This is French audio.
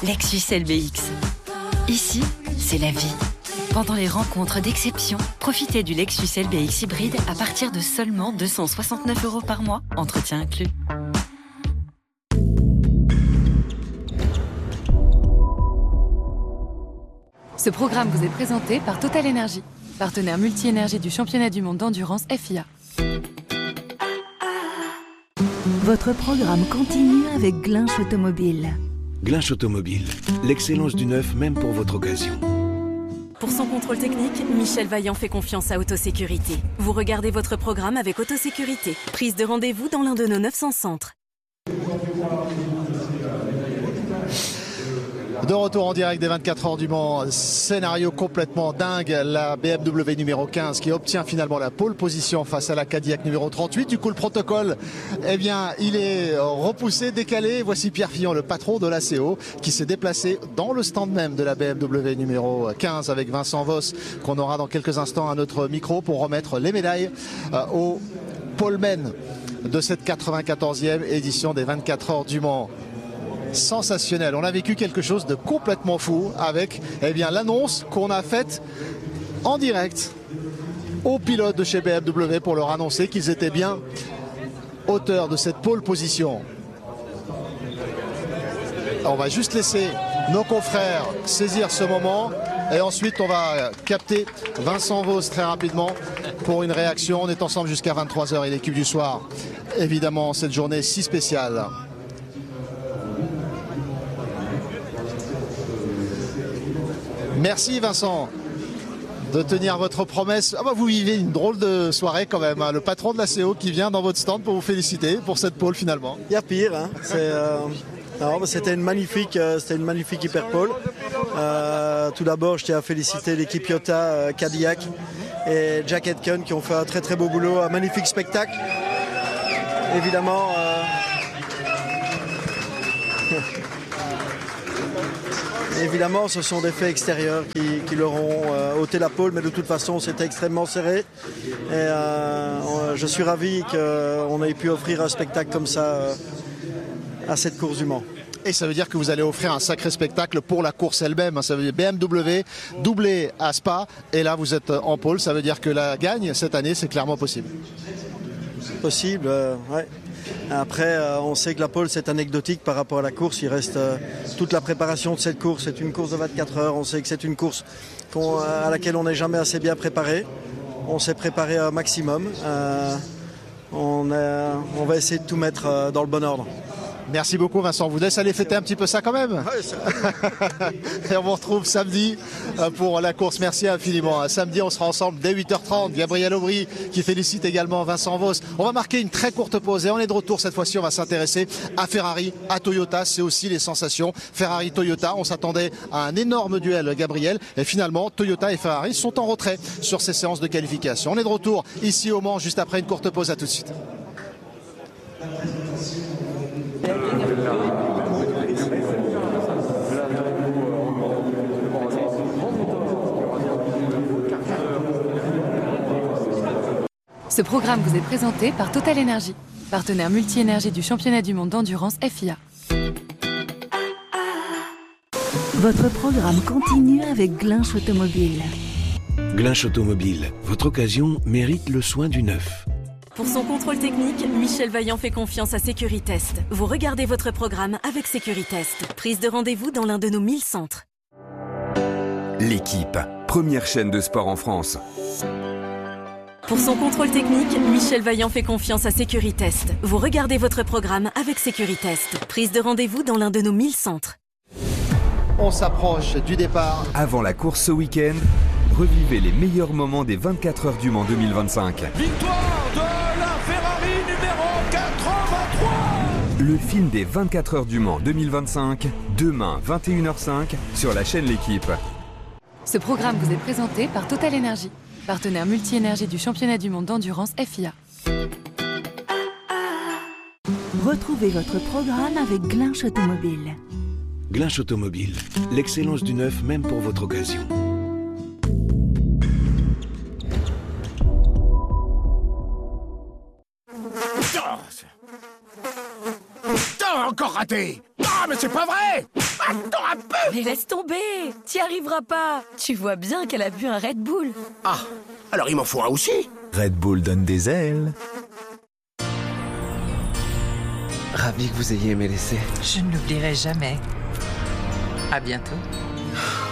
Lexus LBX. Ici, c'est la vie. Pendant les rencontres d'exception, profitez du Lexus LBX hybride à partir de seulement 269 € par mois, entretien inclus. Ce programme vous est présenté par Total Energy, partenaire multi-énergie du championnat du monde d'endurance FIA. Votre programme continue avec Glinch Automobile. Glinch Automobile, l'excellence du neuf même pour votre occasion. Pour son contrôle technique, Michel Vaillant fait confiance à Autosécurité. Vous regardez votre programme avec Autosécurité. Prise de rendez-vous dans l'un de nos 900 centres. De retour en direct des 24 heures du Mans, scénario complètement dingue, la BMW numéro 15 qui obtient finalement la pole position face à la Cadillac numéro 38. Du coup le protocole, eh bien, il est repoussé, décalé. Voici Pierre Fillon, le patron de l'ACO, qui s'est déplacé dans le stand même de la BMW numéro 15 avec Vincent Voss, qu'on aura dans quelques instants à notre micro pour remettre les médailles aux polemen de cette 94e édition des 24 heures du Mans. Sensationnel. On a vécu quelque chose de complètement fou avec l'annonce qu'on a faite en direct aux pilotes de chez BMW pour leur annoncer qu'ils étaient bien auteurs de cette pole position. On va juste laisser nos confrères saisir ce moment et ensuite on va capter Vincent Voss très rapidement pour une réaction. On est ensemble jusqu'à 23 h et l'équipe du soir, évidemment, cette journée si spéciale. Merci Vincent de tenir votre promesse. Vous vivez une drôle de soirée quand même, hein. Le patron de la CO qui vient dans votre stand pour vous féliciter pour cette pole finalement. Il y a pire, hein. C'était une magnifique hyper pole. Tout d'abord, je tiens à féliciter l'équipe Toyota, Cadillac et Jack Aitken qui ont fait un très très beau boulot, un magnifique spectacle. Évidemment. Évidemment, ce sont des faits extérieurs qui leur ont ôté la pole, mais de toute façon, c'était extrêmement serré. Et je suis ravi qu'on ait pu offrir un spectacle comme ça à cette course du Mans. Et ça veut dire que vous allez offrir un sacré spectacle pour la course elle-même. Ça veut dire BMW doublé à Spa, et là vous êtes en pole. Ça veut dire que la gagne cette année, c'est clairement possible. Possible, ouais. Après, on sait que la pole c'est anecdotique par rapport à la course. Il reste toute la préparation de cette course. C'est une course de 24 heures. On sait que c'est une course à laquelle on n'est jamais assez bien préparé. On s'est préparé un maximum. On va essayer de tout mettre dans le bon ordre. Merci beaucoup Vincent, on vous laisse aller fêter un petit peu ça quand même. Ouais, et on vous retrouve samedi pour la course. Merci infiniment. Samedi on sera ensemble dès 8h30. Gabriel Aubry qui félicite également Vincent Voss. On va marquer une très courte pause et on est de retour. Cette fois-ci on va s'intéresser à Ferrari, à Toyota. C'est aussi les sensations Ferrari-Toyota. On s'attendait à un énorme duel, Gabriel, et finalement Toyota et Ferrari sont en retrait sur ces séances de qualification. On est de retour ici au Mans juste après une courte pause. À tout de suite. Ce programme vous est présenté par Total Energy, partenaire multi-énergie du championnat du monde d'endurance FIA. Votre programme continue avec Glinch Automobile. Glinch Automobile, votre occasion mérite le soin du neuf. Pour son contrôle technique, Michel Vaillant fait confiance à Sécuritest. Vous regardez votre programme avec Sécuritest. Prise de rendez-vous dans l'un de nos 1000 centres. L'équipe, première chaîne de sport en France. Pour son contrôle technique, Michel Vaillant fait confiance à Sécuritest. Vous regardez votre programme avec Sécuritest. Prise de rendez-vous dans l'un de nos 1000 centres. On s'approche du départ. Avant la course ce week-end, revivez les meilleurs moments des 24 heures du Mans 2025. Victoire de la Ferrari numéro 83. Le film des 24 heures du Mans 2025, demain 21h05 sur la chaîne L'équipe. Ce programme vous est présenté par Total Energy, partenaire multi-énergie du championnat du monde d'endurance FIA. Retrouvez votre programme avec Glinch Automobile. Glinch Automobile, l'excellence du neuf même pour votre occasion. Encore raté. Ah, mais c'est pas vrai! Attends un peu! Mais laisse tomber! T'y arriveras pas! Tu vois bien qu'elle a bu un Red Bull. Ah, alors il m'en faut un aussi. Red Bull donne des ailes. Ravi que vous ayez aimé l'essai. Je ne l'oublierai jamais. À bientôt.